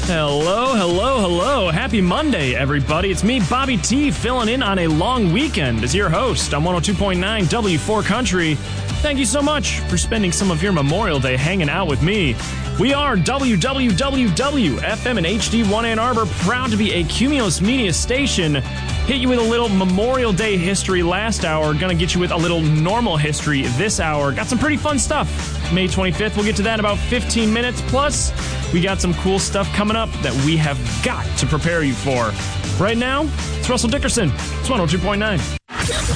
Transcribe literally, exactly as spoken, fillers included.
Hello, hello, hello. Happy Monday, everybody. It's me, Bobby T, filling in on a long weekend as your host on one oh two point nine W four Country. Thank you so much for spending some of your Memorial Day hanging out with me. We are W W W W F M and H D one Ann Arbor, proud to be a Cumulus Media station. Hit you with a little Memorial Day history last hour. Gonna get you with a little normal history this hour. Got some pretty fun stuff. May twenty-fifth, we'll get to that in about fifteen minutes. Plus, we got some cool stuff coming up that we have got to prepare you for. Right now, it's Russell Dickerson. It's one oh two point nine.